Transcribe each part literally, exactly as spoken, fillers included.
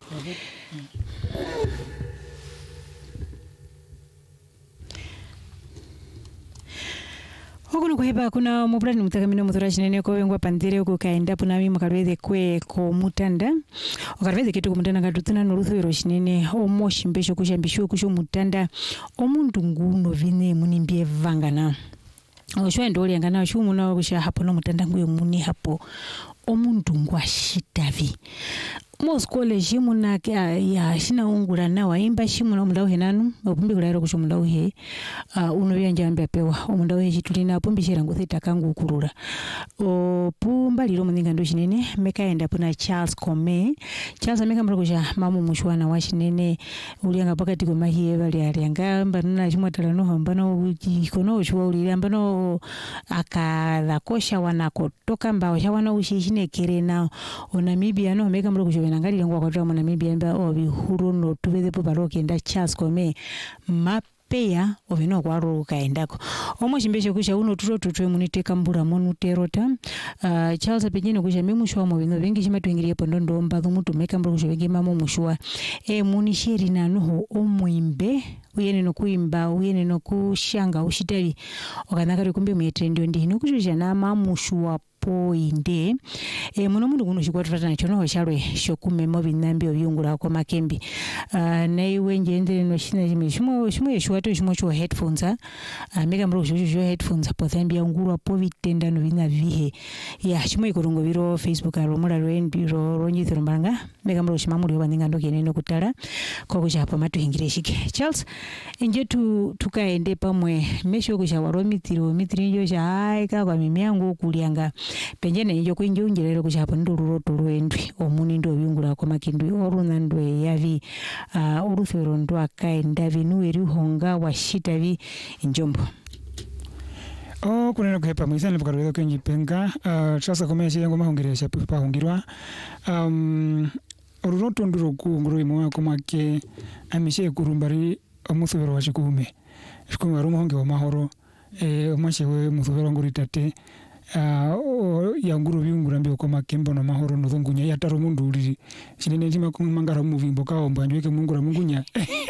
Okuno kuhepa kuna mupulani mutakamino muthura chinene ko wengwa pandire ko kaenda punami mukalwethe kwe ko mutanda okalwethe kitu kumutanda katutuna noluthwero chinene omoshimbe kushambishwe kusho mutanda omuntu nguno vine munimbie vangana oshwa ndoli yangana shumuna kusha hapo no mutanda nguye muni hapo omuntu ngwashitavi moskole shimuna ya shina ungula na waimba shimuna mundau henanu opumbi kulairo kusho mundau he uh, uno byanjamba pewa omundau he chitulina pumbishira nguthita kangu kurura opumba liro muninga ndo shinene mekaenda puna Charles Kome Charles ameka mrokusha mamu mushwana wa shinene ulianga pakati ko mahiye bali alianga mbanana chimwatala no hambano ikono shwa uli ambano akala kosha wanakotoka mbao shawana ushishine kerena onamibia no meka mrokusha nangali ngwa kwa twa Namibia mba obi huru no tubeze po baroke nda Charles Kome mapeya ovino kwa ro kaendako omushimbeshe kusha uno tuto tutwe muniteka mbura monu terota uh, Charles pejino kusha mimushwa mo bino bengi chimatwingiriye pondo ndomba thumutu meka mbura kusha bengi mamo mushwa e munisheri na nuho omwimbe uyene no kuimba uyene no kushanga ushitari okanakari kumbe mwetendio ndino kushusha na mamushwa poinde e muno mundu kuno shikwatfatana chono shalwe shokumemo binambi obyungula kwa makembi uh, naiwe njende no shina jimi shimo shimo yeshwato shimo cho headphones uh, mega mbro sho sho headphones po thambia ngurwa po vitenda no bina vihe ya shimo ikorongo biro Facebook aro mura rwendi ro ronyithiro mbanga mega mbro shima muri bandinga ndokene no kutara ko kusha pa matu hingire shike Charles nje tu tukaende pamwe mesho kusha waro mitiro mitiro sha ai ka kwa mimi yangu kulianga penjene njo kwinjo unjerero kushapo ndururo turwendwi omuni ndo byungula kwa makindwi oruna ndwe yavi uh, uruthero ndo akaenda vinueri honga washitavi njombo o kunena kuhepa mwisana bukarweza kwenji penga uh, chasa komesha yango mahongeresha pa hongirwa um oruroto nduro ku nguru imwa komake amishe kurumbari omuthero washikume shikume rumo wa mahoro eh omashewe muthero nguri tate uh, ya nguru byungura mbyo koma kembo no mahoro no thungunya ya taro mundu uri sinene ndima kumangara muvimbo ka omba njweke mungura mungunya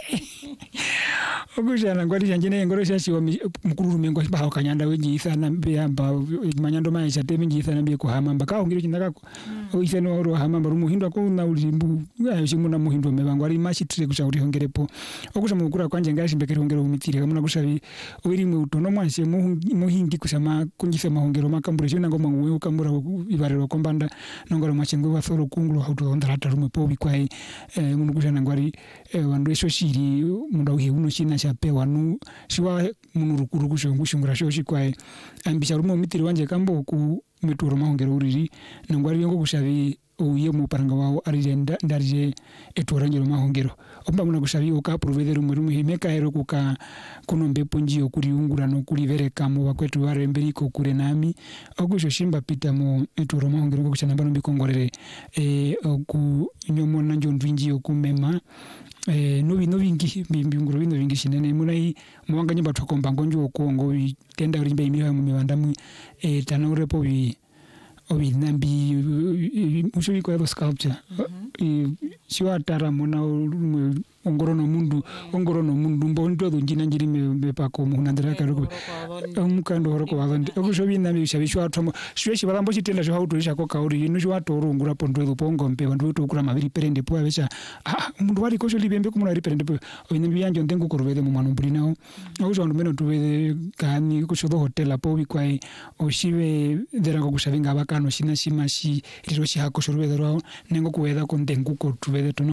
okushana ngwali janjene ngoro shashi wa mukuru mengo ba kanyanda wenji isana byamba manyando maisha temi njisana bye kuhama mbaka ongiro chinaka mm. iseno ro hama baru muhindwa ko na ulimbu ayo shimuna muhindwa mebango ari mashitire kushauri hongerepo okusha mukura kwanje ngashi mbekere hongero umitire kamuna kushabi uri mu utono mwanse muhingi kusama kunjisa mahongero makambure shina ngoma ngwe ukambura ibarero kombanda nongoro mwachengwe wa soro kungulu hauto ndarata rumwe po bikwai eh munu kushana ngwari wandu esho shiri munda uhe uno shina chapewa nu shiwa munurukuru kushongushungura shoshi kwae ambisha rumo mitiri wanje kambo ku mituro mahongero uriri nangwari yongo kushavi uye mu paranga wao arijenda ndarije etorangero mahongero omba muna kushavi oka proveder rumwe rumwe himeka ero kuka kunombe ponjio kuri ungura no kuri vereka mu bakwetu baremberiko kure nami ogusho shimba pita mu mituro mahongero kushana bano bikongorere e ku nyomo nanjo ndwinji okumema eh no bino bingi bimbinguro bino bingi shinene munai mwanga nyimba twakomba ngonjo okongo tenda rimbe imiwa mu mibandamu eh tanarepo bi obi nambi mushuri kwa sculpture shiwa tara mona ongoro no mundu ongoro no mundu mbondo njina njiri me pako munandira karuko omukando horoko wabandi okushobi nambi shabishwa atamo shweshi balambo chitenda sho hauto ishako kauri ino shwa torungura pondo pongo mpe bandu tukura mabiri perende po abesha ah mundu wali kosho libembe kumuna riperende po obinambi yanjo ndengo korobede mu manumburi nawo okusho ndo meno tubede kani kushodo hotel apo bikwai oshibe derako kushavinga bakano shina shimashi riroshi hako shorobede ro nengo kuweda kondengu ko tubede tono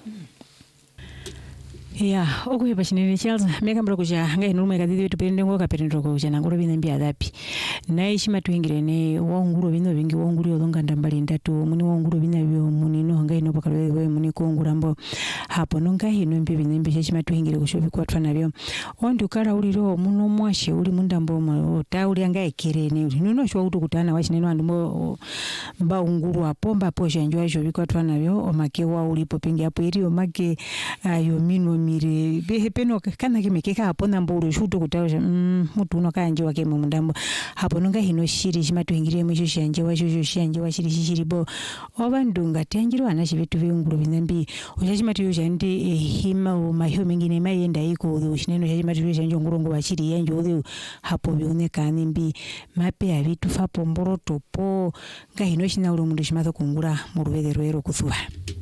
ya okuhepa chinene Charles meka mbro kuja ngai nume kadidi wetu pende ngo kapendo ko jana ngoro bina mbia dapi nai shima tuingirene wonguro bino bingi wonguro yodonga ndambali ndatu muni wonguro bina byo muni no ngai no bakalo we muni ko ngurambo hapo no ngai no mbi bina mbia shima tuingire kushobi kwa twana byo ondi ukara uliro muno mwashe uli mundambo mo tauli ngai kirene uli no shwa utu kutana wa chinene andimo mba unguru apomba posha njwa shobikwa twana byo omake wa ulipo pingi hapo iri omake ayo mino mire behe peno kana kimekeka hapo namburu shuto kutausha mm, mutu uno kanje wake mu mundambo hapo nonga hino shiri shimatu ingire mwisho shanje wa shusho shanje wa shiri shiri bo obandunga tenjiro anashi bitu byunguru binambi ushashimatu yoshandi eh, hima o mahyo mengine mayenda iko udhu shineno shashimatu yoshanje ngurongo wa shiri yanjo udhu hapo bioneka nimbi mape abitu fapo mboro topo nga hino shina uro mundu shimato kungura muruwede roero kuthuwa.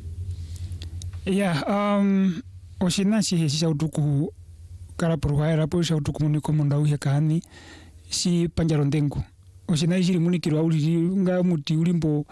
Yeah, um, oshina shi heshi utuku kara purwae rapo shi utuku muniko munda uhe kaani si panjaro ndengu. Oshina ishiri munikirwa uli nga muti ulimbo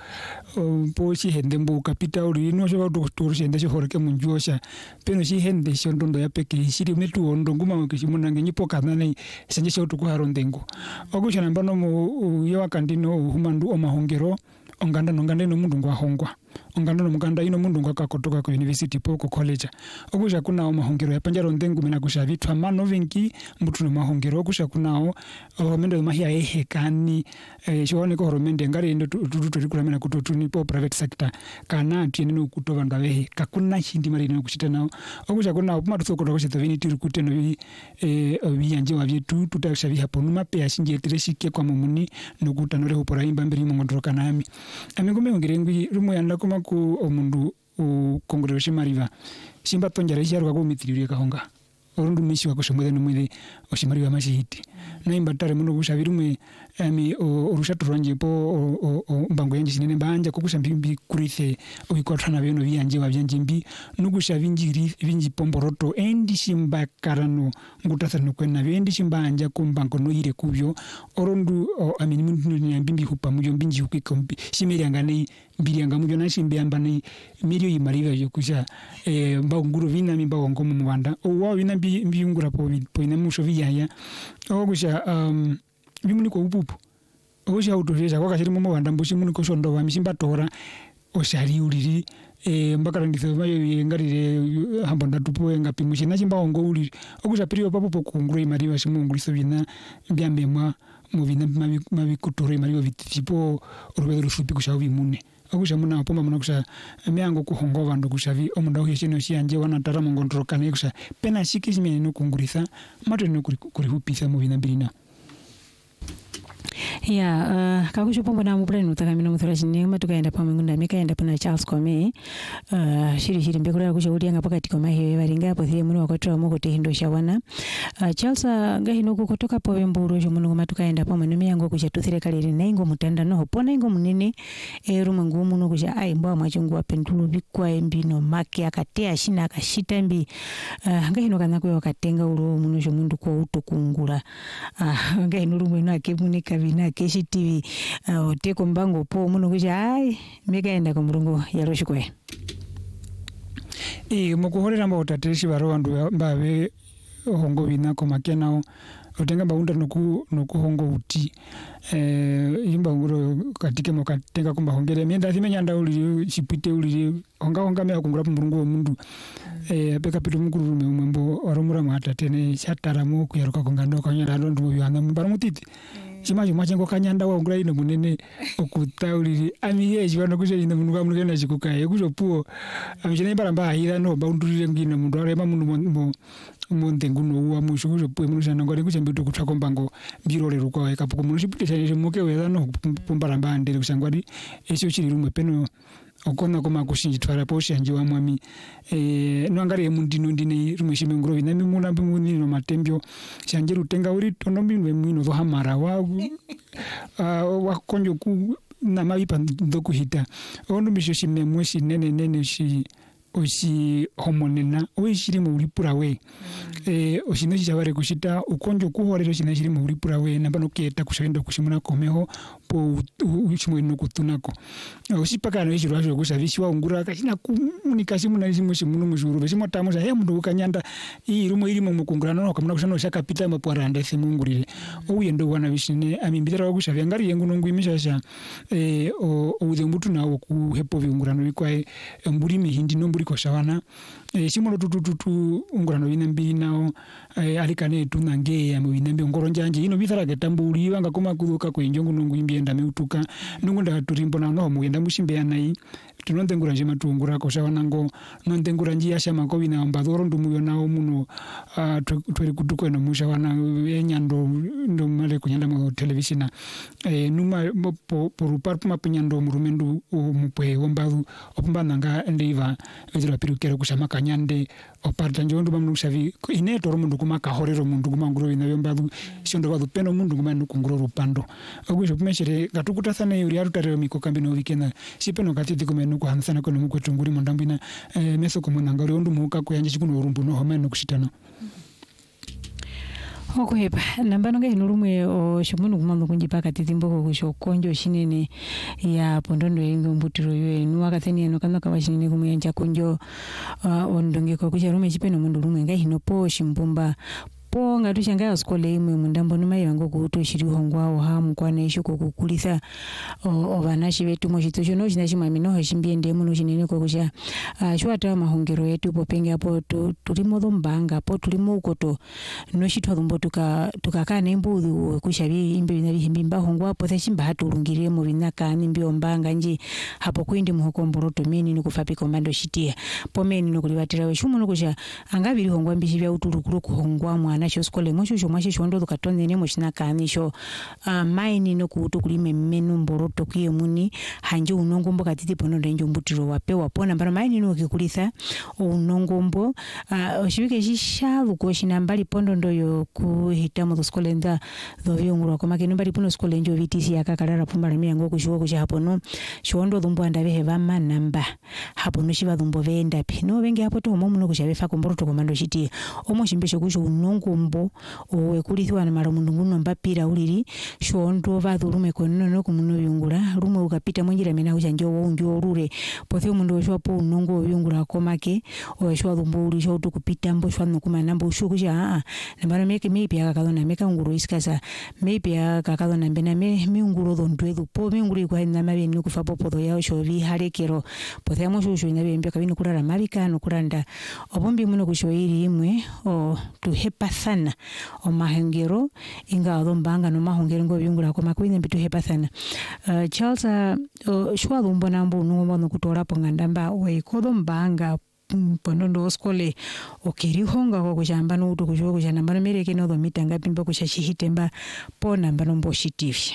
po shi hende mbo kapita uli no shi utuku turu shi hende shi horeke munjuosha peno shi hende shi ondondo ya peke shiri metu ondongu ma kishi munange nyipo kanane sanje shi utuku haro ndengu. Ogusha nambano mu yewa kandino humandu omahongero onganda nonganda ino mundu ngwa hongwa onganda no muganda ino mundu ngwa kakotoka ku university po ku college ogusha kunao mahongero ya panjaro ndengu mena kusha vitwa mano vinki mbutu no mahongero ogusha kunao mendo mahia ehe kani eh, shone ko horomende ngari ndo tutu kula mena kutotu ni po private sector kana tiene no kutova ndawehe kakuna shindi mari no kushita nao ogusha kunao puma tuso kutoka shita vini tiri kuteno vi eh biyanje wa vyetu tutashavi hapo numa pe ashinje tireshike kwa mumuni no kutanore hopora imba mbiri mongondroka nami amingome ngirengwi rumo yanda kuma ku omundu u kongorero shimariva shimba tonjara isharuka ku mitiririe kahonga orundu mishi wako shomwede no mwede oshimariva mashihiti na imbatare muno kushavirumwe ami orushatu rwanje po mbango yanje sinene banja ko kushambimbi kurithe obikwatana beno byanje wabyanje mbi nugusha vinjiri vinji pomboroto endi shimba karano ngutathano kwena bendi shimbanja kumbango no ire kubyo orundu amini mundu nyambimbi hupa mujo mbinji hukikombi shimerangane mbirianga mujo nashimbe ambane milio imariva yo kusha eh mbanguru vina mimba wangomo mubanda owa vina mbi mbiyungura po po ina musho vyaya ogusha um bimuni ko upupu ogusha utoresha kwa kashiri mu mubanda mbushi muni ko shondo wa mishimba tora oshari uriri eh mbakara nditho mayo ngarire hambonda tupo ngapi mushina chimba ongo uriri ogusha periyo papo po kungura imariva shimunguriso vina mbyambemwa mu vina mabikutora imariva vitipo urubero rushupi kusha bimune ogusha muna pomba muna kusha miango kuhongo vandu kushavi omunda uheshino shiyanje wanatara mongondrokane kusha pena shikizime no kungurisa mato no kurihupisa mu vina birina. Ya uh, kakusho pombo na mupula nutaka mino muthora chini matuka enda pa mingunda mika enda pana Charles Kome uh, shiri shiri mbekula kusha uli anga pakati koma hewe waringa po thile munu wakotra moko tehindo shawana uh, Charles uh, ngahi nuku kutoka po wemburu jo munu matuka enda pa minu miango kusha tuthire kaliri na ingo mutanda noho pona ingo munene e rumu ngu munu kusha ai mbawa machungu wa pendulu bikwa embi no make akatea shina akashita mbi uh, ngahi nuka nakwe wakatenga ulu munu jo mundu kwa uto kungula uh, ngahi nuru mwenu ake mune kabina keshi T V uh, teko mbango po muno kusha ai mekaenda ku mulungu yaroshikwe e mukuhorera mba utateshi baro vandu mbabe hongo bina ko makenao otenga baunda noku noku hongo uti eh imba nguro katike mokatenga kumba hongere mienda thimenyanda uli chipite uli honga honga me akungura mulungu omundu eh apeka pito mukuru mwembo oromura mwata tene chatara mu kuyaruka kongando kanyara ndo byana mbara mutiti chimaje machengo kanyanda wa ngura ino munene okutauliri amiye chibano kushe ino mundu kamulike na chikukaye kuzopuo amishene baramba ahira no baundurire ngino mundu arema mundu monde nguno wa mushujo pwe mundu shana ngore kuchambito kutako mbango birorero kwa ekapuko mundu chipite chane muke weza no pumbaramba ndere kushangwadi esho chiri rumwe peno okona koma kushinjitwara posha nje wa mwami eh nwangari emundino ndine rumwe shimenguro binami mulambi munini no matembyo shanje rutenga uri tonombinwe mwino zo hamara wa uh, wakonjo ku na mabipa ndokuhita ondo misho shimemwe shinene nene shi oshi homonena oishiri mu ulipura we mm. eh oshino chabare kushita ukonjo kuhorero shina shiri mu ulipura we namba no keta kushenda kushimuna komeho po uchimwe no kutunako oshipaka no ishiro asho kushavishwa ungura kashina kumunika shimuna shimwe shimuno mujuru beshimotamo sha he mundu ukanyanda irumo irimo mukungurana no kamuna kushano shaka pita mapwaranda semungurire mm. uyendo wana bishine amimbitera wakushavya ngari yengu no ngwimisha eh o udembutu nawo ku hepo viungurano bikwae mburi mihindi no ko shawana e shimono tutututu ungurano binembi nao e, alikane tunange ya binembi ngoro njanje ino bithara getambuli banga koma kuruka ko injongo nungu imbienda meutuka nungu nda turimbo na no mugenda mushimbe yanai tinondengura nje matungura ko shawanango nondengura nje yashama ko bina mbadoro ndumuyo nawo muno tweri kutuko no mushawana enyando ndo male kunyanda mu television eh numa por par puma penyando murumendu mupwe wombadu opumbananga ndiva ezira pirukero kushama kanyande oparta njondo bamnu shavi ine toro mundu kuma kahorero mundu kuma nguro ina yombadu shondo badu peno mundu kuma nukunguro rupando ogwisho pumeshere gatukutasana yuri arutare miko kambino wikena sipeno katiti kuma nuko hansana kono mukotunguri mondambina eh, meso komunanga rondu muka kuyanje chikuno urumbu no homeno kushitana okuhepa nambano ngai nurumwe o shomunu kumando kunjipaka titimboko kusho konjo shinene ya pondondo yengo mbutiro yoe nuwa katheni eno kanda kawa shinene kumuyanja konjo uh, ondongeko kucharume chipeno mundu rumwe ngai hinopo shimbumba po ngatu shanga skole imwe mundambo numa yango kuto shiri hongwa o ha mukwana isho kokukulisa obanashi betu mo chito chono chinachi mamino hashimbiende muno chinene kokusha uh, shwata mahongero yetu popenge apo tulimo dombanga po tulimo ukoto no shitwa dombo tuka tukakana imbudu kushabi imbe bina bihimba hongwa po thashimba hatulungire mu binaka nimbi ombanga nji hapo kwindi muhokomboroto meni ni kufapi komando shitia po meni no kulibatira we shumuno kusha angabiri hongwa mbishi bya utulukuru kuhongwa mwa nasho skole mosho shomwashe shondo tukatonde ne moshina kanisho uh, maini no kuto kulime menu mboroto kiye muni hanje unongombo katiti pono ndenjo mbutiro wapewa pona mbara maini no kikulisa unongombo uh, oshibike shishavu ko shinambali pondo ndoyo kuhita mu skole nda dovyo kwa makeno mbali pono skole njo vitisi yakakarara pumbara miyango kushuwa kusha hapo no shondo dhumbo andabe heva manamba hapo no shiba dhumbo venda pino wengi hapo to momu no kushabefa komboroto komando shiti omo shimbesho kusho unongo mbo owe kulithwa na mara mundu nguno mbapira uliri shondo vadhurume kono no kumuno yungura rume ukapita mwenjira mena kujanjo wo njo rure pothe mundu weshwa po unongo yungura komake oweshwa dhumbo uli sho tukupita mbo shwa nokuma nambo ushukusha a a mara meke maybe akakadona meka nguru iskasa maybe akakadona mbena me miunguro dhondwedu po miunguri kwa na mabe no kufa popo ya sho vi harekero pothe amosho sho inabe mbya kabino kurara mabika no kuranda obombi muno kushoiri imwe o tuhepa sana o mahengero inga odombanga no mahongero ngo byungura ko makwine mbitu hepa sana uh, Charles uh, shwa lumbo nambo no mo kutora pongandamba we kodombanga ponondo skole okeri honga ko kujamba no utu kujo kujana mbano mereke no domita ngapi mbo kushashihitemba pona mbano mbo shitivye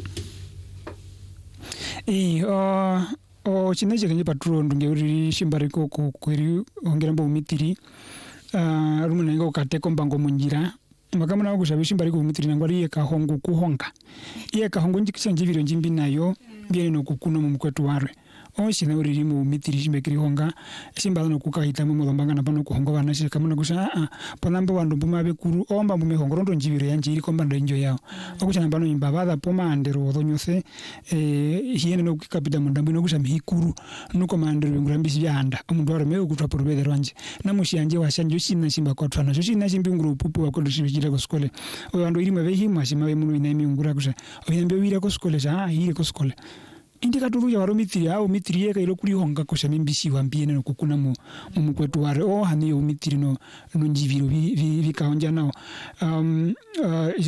eh uh, o chineje kenye patro ndunge uri shimbari ko kweri ongera mbo mitiri uh, rumuna ngo kateko mbango munjira makamana ngo kushabisha mbari ko mitiri ngwari ye kahongo kuhonga ye kahongo njikishanjiviro njimbi nayo biene no kukuno mu mkwetu warwe onshi na uriri mu mitiri shimbekiri honga shimba no kukaita mu mudombanga na pano kuhongo bana shika muna kusha a panambo wandu buma bekuru omba mu mehongo rondo njiviro yanjiri komba ndo njo yao okuchana bano imbabada poma andero odonyose eh hiene no kukapita mundambo no kusha mihikuru nuko mandero ngurambisi byanda omundu waro meyo kutwa porubede rwanje namushi yanje washanjo shina shimba kwa twana shina shimbi nguru pupu wakondo shibikira ko skole oyando irime behima shima be munu ina ngura kusha oyambe wira ko skole ja hire ko skole indika turu ya waro mitiri au mitiri yeka ilo kuri honga kusha mimbisi wambiene no kukuna mu mukwetu ware o hani yo mitiri no no njiviro vi vi, vi kaonja nao um uh,